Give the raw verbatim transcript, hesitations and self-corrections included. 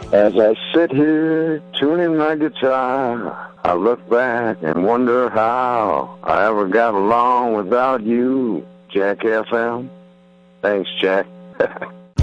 As I sit here tuning my guitar, I look back and wonder how I ever got along without you, Jack F M. Thanks, Jack.